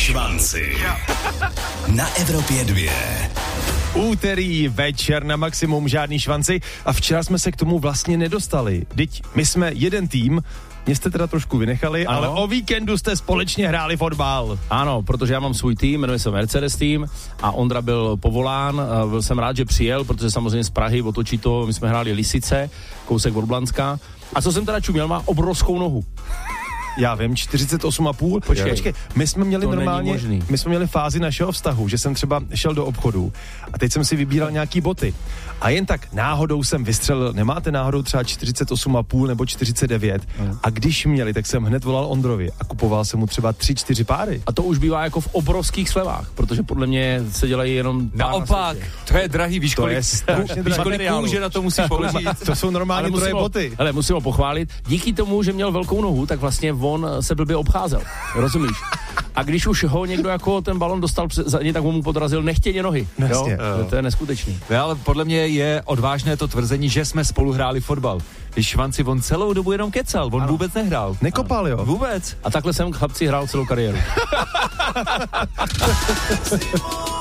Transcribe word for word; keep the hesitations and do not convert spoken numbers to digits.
Švanci na Evropě dvě. Úterý večer na maximum, žádný švanci a včera jsme se k tomu vlastně nedostali. Vždyť my jsme jeden tým, mě jste teda trošku vynechali, ano. Ale o víkendu jste společně hráli fotbal. Ano, protože já mám svůj tým, jmenuje se Mercedes tým a Ondra byl povolán, byl jsem rád, že přijel, protože samozřejmě z Prahy otočí to, my jsme hráli Lisice, kousek od Blanska. A co jsem teda čuměl, má obrovskou nohu. Já vím, čtyřicet osm a půl. Počkej, počkej, my jsme měli to normálně, my jsme měli fázi našeho vztahu, že jsem třeba šel do obchodu a teď jsem si vybíral nějaký boty. A jen tak náhodou jsem vystřelil, nemáte náhodou třeba čtyřicet osm a půl nebo čtyřicet devět? Mm. A když měli, tak jsem hned volal Ondrovi a kupoval jsem mu třeba tři, čtyři páry. A to už bývá jako v obrovských slevách, protože podle mě se dělají jenom naopak, na to je drahý, víš kolik, je strašně víš kolik kůže na to musí použít. To jsou normálně troje boty. Ale musím ho pochválit, díky tomu, že měl velkou nohu, tak vlastně on se blbě obcházel, rozumíš? A když už ho někdo jako ten balon dostal za ně, tak mu podrazil nechtěně nohy. Jasně. Jo? To je neskutečný. No, ale podle mě je odvážné to tvrzení, že jsme spolu hráli fotbal. Když Švanci, on celou dobu jenom kecal, on ano. vůbec nehrál. Nekopal, jo? Vůbec. A takhle jsem chlapci hrál celou kariéru.